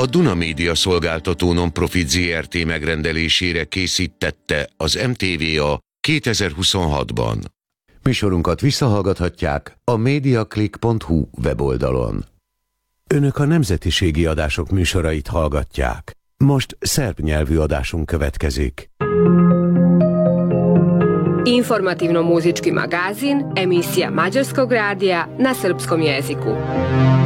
A Duna Média Szolgáltató Nonprofit Zrt. Megrendelésére készítette az MTVA 2026-ban. Műsorunkat visszahallgathatják a mediaclick.hu weboldalon. Önök a nemzetiségi adások műsorait hallgatják. Most szerb nyelvű adásunk következik. Informativno-muzički magazin, emisija Mađarskog radija na srpskom jeziku.